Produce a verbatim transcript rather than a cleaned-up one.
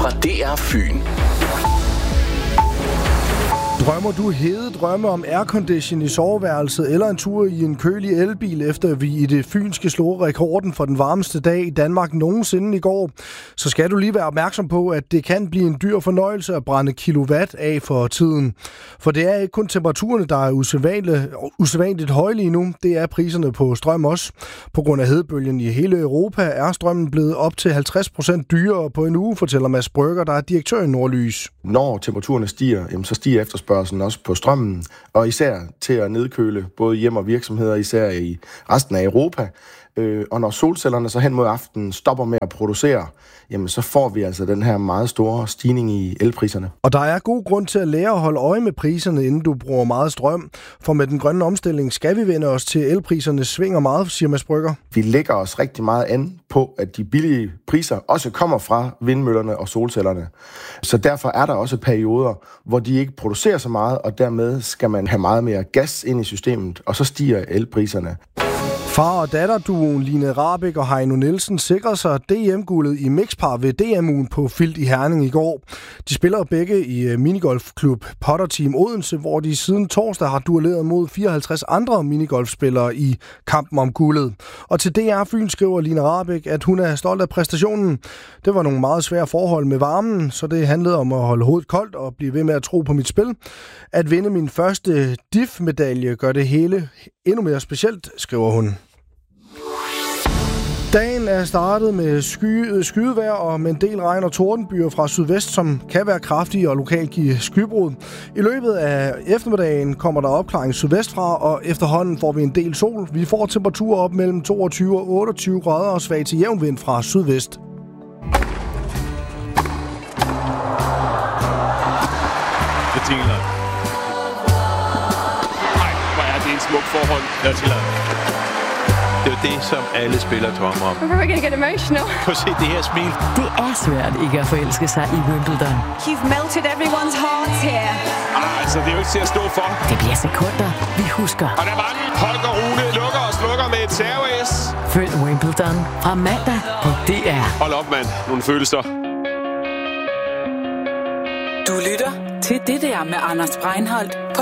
fra D R Fyn. Drømmer du hede drømme om aircondition i soveværelset eller en tur i en kølig elbil, efter vi i det fynske slog rekorden for den varmeste dag i Danmark nogensinde i går, så skal du lige være opmærksom på, at det kan blive en dyr fornøjelse at brænde kilowatt af for tiden. For det er ikke kun temperaturerne, der er usædvanligt, usædvanligt høje lige nu, det er priserne på strøm også. På grund af hedebølgen i hele Europa er strømmen blevet op til halvtreds procent dyrere på en uge, fortæller Mads Brygger, der er direktør i Nordlys. Når temperaturerne stiger, jamen, så stiger efterspørgselen også på strømmen, og især til at nedkøle både hjem og virksomheder, især i resten af Europa. Øh, og når solcellerne så hen mod aftenen stopper med at producere, jamen så får vi altså den her meget store stigning i elpriserne. Og der er god grund til at lære at holde øje med priserne, inden du bruger meget strøm. For med den grønne omstilling skal vi vende os til elpriserne svinger meget, siger Mads Brygger. Vi lægger os rigtig meget an på, at de billige priser også kommer fra vindmøllerne og solcellerne. Så derfor er der også perioder, hvor de ikke producerer så meget, og dermed skal man have meget mere gas ind i systemet, og så stiger elpriserne. Far og datterduoen Line Rahbek og Heino Nielsen sikrede sig D M-guldet i mixpar ved D M-ugen på Filt i Herning i går. De spiller begge i minigolfklub Potter Team Odense, hvor de siden torsdag har duelleret mod fireoghalvtreds andre minigolfspillere i kampen om guldet. Og til D R Fyn skriver Line Rahbek, at hun er stolt af præstationen. Det var nogle meget svære forhold med varmen, så det handlede om at holde hovedet koldt og blive ved med at tro på mit spil. At vinde min første D I F-medalje gør det hele endnu mere specielt, skriver hun. Dagen er startet med sky, skydevejr og med en del regn og tordenbyer fra sydvest, som kan være kraftige og lokalt give skybrud. I løbet af eftermiddagen kommer der opklaring sydvestfra, og efterhånden får vi en del sol. Vi får temperaturer op mellem toogtyve og otteogtyve grader og svag til jævn vind fra sydvest. Det tillader. Nej, hvor er det en smuk forhold. Det tillader. Det er jo det, som alle spillere drømmer om. I'm probably gonna get emotional. Prøv at se det her smil. Det er svært ikke at forelske sig i Wimbledon. You've melted everyone's hearts here. Ah, altså, det er jo ikke til at stå for. Det bliver sekunder, vi husker. Og der var den. Holger Rune lukker og slukker med et serve-æs. Følg Wimbledon fra mandag på D R. Hold op, mand. Nogle følelser. Du lytter til det der med Anders Breinholt på